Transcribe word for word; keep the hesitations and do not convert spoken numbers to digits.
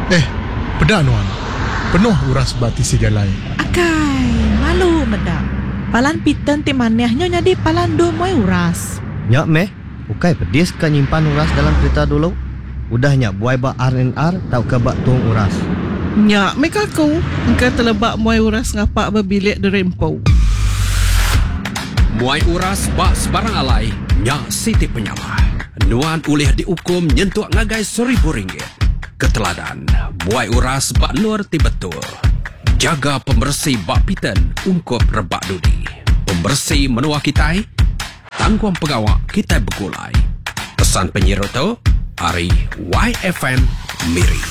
Eh, pedak nuan. Penuh uras bati sejalai. Akai, malu medak. Palan piten ti manehnya nyadi palan do moy uras. Nyak meh, ukai pedis ka nyimpan uras dalam kereta dulu. Udah nyak buai bak R and R tau ke bak tuang uras. Nyak mek aku, engkau telebak muai uras ngapak berbilik derempau. Muai uras bak sebarang alai, nyak Siti Penyamah. Nuan ulih dihukum nyentuh ngagai seribu ringgit. Keteladan, buai uras bak nur ti betul. Jaga pembersih bak piten ungkup rebak dudi. Pembersih menua kitai, tangguang pegawak kitai begulai. Pesan penyiar tu, Ari Y F M Miri.